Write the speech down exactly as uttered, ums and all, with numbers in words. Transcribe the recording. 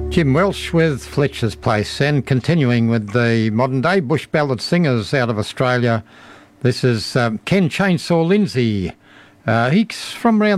Jim Welsh with Fletcher's Place, and continuing with the modern day bush ballad singers out of Australia. This is um, Ken Chainsaw Lindsay. Uh, he's from around